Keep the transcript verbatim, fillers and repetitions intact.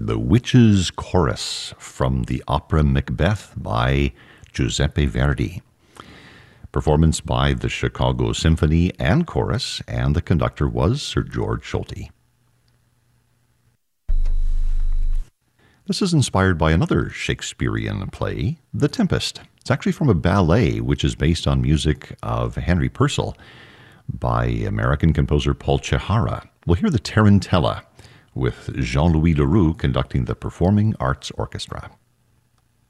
The Witches' Chorus from the opera Macbeth by Giuseppe Verdi. Performance by the Chicago Symphony and Chorus, and the conductor was Sir George Solti. This is inspired by another Shakespearean play, The Tempest. It's actually from a ballet, which is based on music of Henry Purcell by American composer Paul Chihara. We'll hear the Tarantella, with Jean-Louis Leroux conducting the Performing Arts Orchestra.